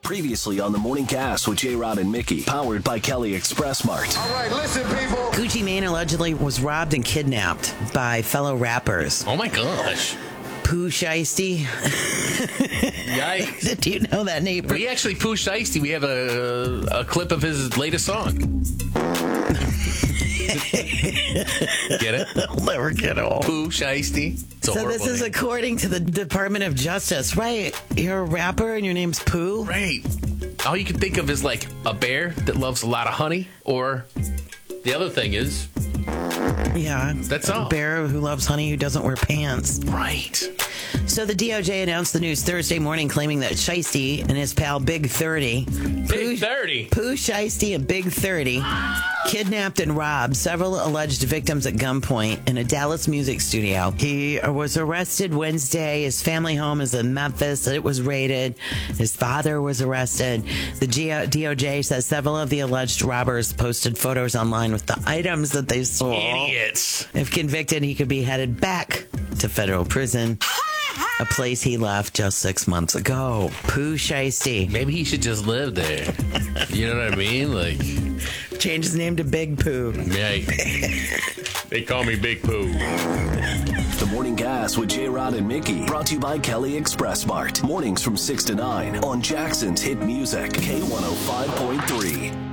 Previously on the Morning Gas with J-Rod and Mickey, powered by Kelly Express Mart. All right, listen, people. Gucci Mane allegedly was robbed and kidnapped by fellow rappers. Oh my gosh. Pooh Shiesty. Yikes. Did you know that name? We actually, Pooh Shiesty, we have a clip of his latest song. Get it? I'll never get old. Pooh Shiesty. So this is according to the Department of Justice, right? You're a rapper and your name's Pooh? Right. All you can think of is like a bear that loves a lot of honey, or the other thing is... Yeah. That's all. A bear who loves honey who doesn't wear pants. Right. So the DOJ announced the news Thursday morning, claiming that Shiesty and his pal Big 30, Big 30? Pooh Shiesty and Big 30, kidnapped and robbed several alleged victims at gunpoint in a Dallas music studio. He was arrested Wednesday. His family home is in Memphis. It was raided. His father was arrested. The DOJ says several of the alleged robbers posted photos online with the items that they stole. Idiots. If convicted, he could be headed back to federal prison, a place he left just 6 months ago. Pooh Shiesty. Maybe he should just live there. You know what I mean? Like, Change his name to Big Pooh. yeah. They call me Big Pooh. The Morning Gas with J-Rod and Mickey, brought to you by Kelly Express Mart. Mornings from 6 to 9 on Jackson's Hit Music, K105.3.